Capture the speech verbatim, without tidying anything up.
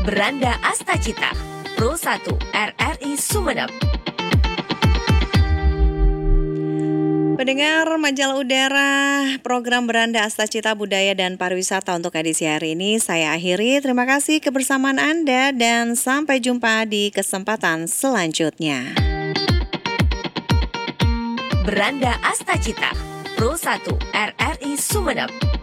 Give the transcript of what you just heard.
Beranda Astacita, Pro satu R R I Sumeneb. Pendengar Majalah Udara, program Beranda Astacita Budaya dan Pariwisata untuk edisi hari ini saya akhiri. Terima kasih kebersamaan Anda dan sampai jumpa di kesempatan selanjutnya. Beranda Astacita, Pro satu R R I Sumeneb.